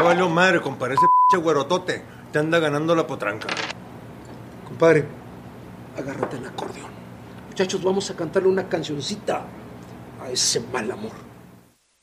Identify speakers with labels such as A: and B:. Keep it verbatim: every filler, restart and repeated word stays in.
A: valió madre, compadre. Ese pinche güerotote te anda ganando la potranca.
B: Compadre, agárrate el acordeón. Muchachos, vamos a cantarle una cancioncita a ese mal amor.